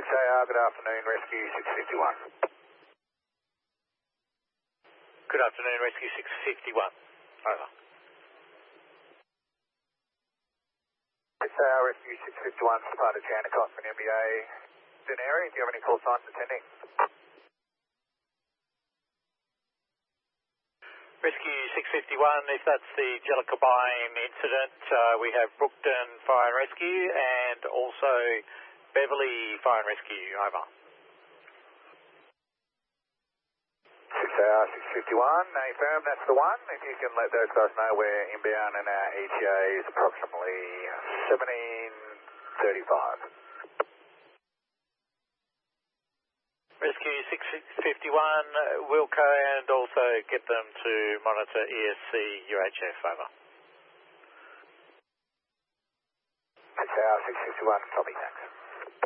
6AR, good afternoon, Rescue 651. Good afternoon, Rescue 651. Over. 6AR, Rescue 651, departed Jandakot from MBA area. Do you have any call signs attending? Rescue 651, if that's the Jellicombine incident, we have Brookton Fire and Rescue and also Beverley Fire and Rescue. Over. 6AR 651, affirm that's the one. If you can let those guys know we're inbound and our ETA is approximately 17:35. Rescue 651, Wilco, and also get them to monitor ESC UHF. Over. 6AR 651, copy, thanks.